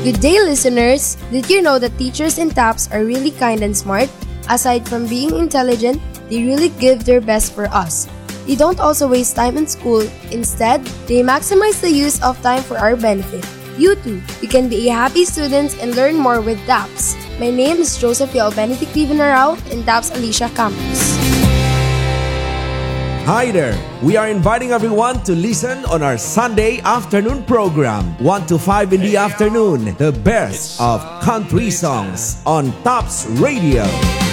Good day, listeners! Did you know that teachers in TAPS are really kind and smart? Aside from being intelligent, they really give their best for us. They don't also waste time in school. Instead, they maximize the use of time for our benefit. You too, you can be a happy student and learn more with TAPS. My name is Josephia Benedict Rivenarao in TAPS Alicia Campus. Hi there! We are inviting everyone to listen on our Sunday afternoon program, 1 to 5 in the afternoon, the best of country songs on TAPS Radio.